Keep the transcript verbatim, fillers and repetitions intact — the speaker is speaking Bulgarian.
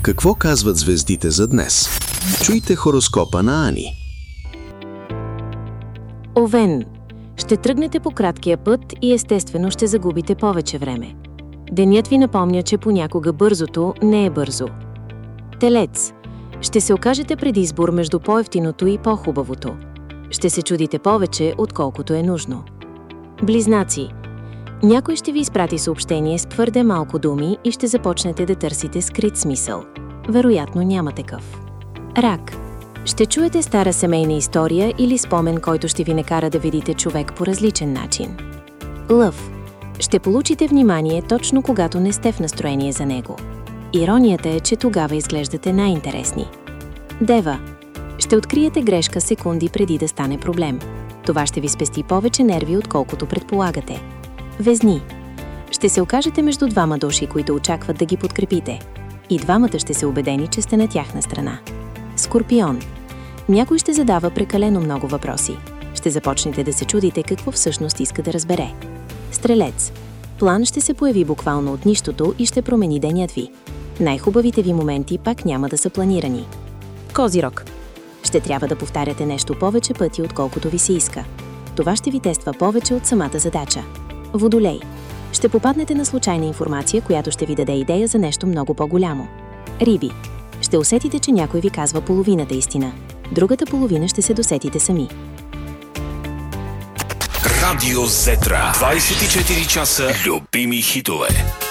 Какво казват звездите за днес? Чуйте хороскопа на Ани. Овен. Ще тръгнете по краткия път и естествено ще загубите повече време. Денят ви напомня, че понякога бързото не е бързо. Телец. Ще се окажете пред избор между по-евтиното и по-хубавото. Ще се чудите повече, отколкото е нужно. Близнаци. Някой ще ви изпрати съобщение с твърде малко думи и ще започнете да търсите скрит смисъл. Вероятно няма такъв. Рак. Ще чуете стара семейна история или спомен, който ще ви накара да видите човек по различен начин. Лъв. Ще получите внимание точно когато не сте в настроение за него. Иронията е, че тогава изглеждате най-интересни. Дева. Ще откриете грешка секунди преди да стане проблем. Това ще ви спести повече нерви, отколкото предполагате. Везни. Ще се окажете между двама души, които очакват да ги подкрепите. И двамата ще се убедени, че сте на тяхна страна. Скорпион. Някой ще задава прекалено много въпроси. Ще започнете да се чудите какво всъщност иска да разбере. Стрелец. План ще се появи буквално от нищото и ще промени денят ви. Най-хубавите ви моменти пак няма да са планирани. Козирог. Ще трябва да повтаряте нещо повече пъти, отколкото ви се иска. Това ще ви тества повече от самата задача. Водолей. Ще попаднете на случайна информация, която ще ви даде идея за нещо много по-голямо. Риби. Ще усетите, че някой ви казва половината истина. Другата половина ще се досетите сами. Радио Зетра. двайсет и четири часа любими хитове.